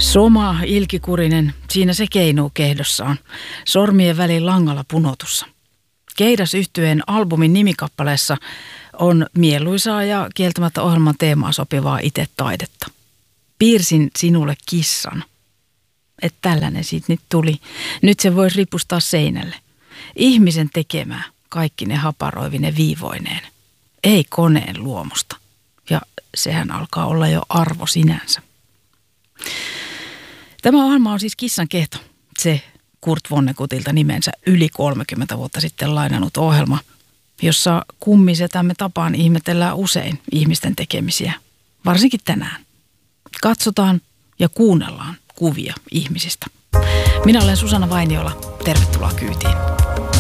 Soma, ilkikurinen, siinä se keinuu kehdossaan, sormien väliin langalla punotussa. Keidas-yhtyeen albumin nimikappaleessa on mieluisaa ja kieltämättä ohjelman teemaa sopivaa itse taidetta. Piirsin sinulle kissan. Että tällainen siitä nyt tuli. Nyt se voisi ripustaa seinälle. Ihmisen tekemää, kaikki ne haparoivine viivoineen. Ei koneen luomusta. Ja sehän alkaa olla jo arvo sinänsä. Tämä ohjelma on siis Kissan kehto. Se Kurt Vonneguttilta nimensä yli 30 vuotta sitten lainannut ohjelma, jossa kummisetämme tapaan ihmetellään usein ihmisten tekemisiä. Varsinkin tänään. Katsotaan ja kuunnellaan kuvia ihmisistä. Minä olen Susanna Vainiola. Tervetuloa kyytiin.